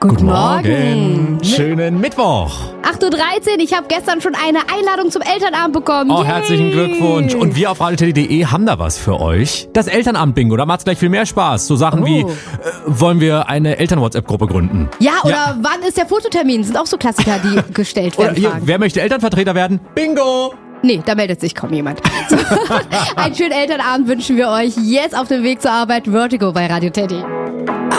Guten Morgen. Schönen Mittwoch. 8:13 Uhr, ich habe gestern schon eine Einladung zum Elternabend bekommen. Oh, Yay. herzlichen Glückwunsch. Und wir auf radioteddy.de haben da was für euch. Das Elternabend-Bingo, da macht's gleich viel mehr Spaß. So Sachen wie, wollen wir eine Eltern-WhatsApp-Gruppe gründen? Ja, oder wann ist der Fototermin? Sind auch so Klassiker, die gestellt werden. Oder hier, wer möchte Elternvertreter werden? Bingo! Nee, da meldet sich kaum jemand. So. Einen schönen Elternabend wünschen wir euch jetzt auf dem Weg zur Arbeit. Vertigo bei Radio Teddy.